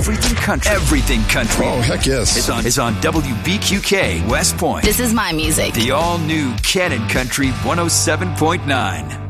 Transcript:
Everything Country. Everything Country. Oh, heck yes. Is on WBQK West Point. This is my music. The all-new Cannon Country 107.9.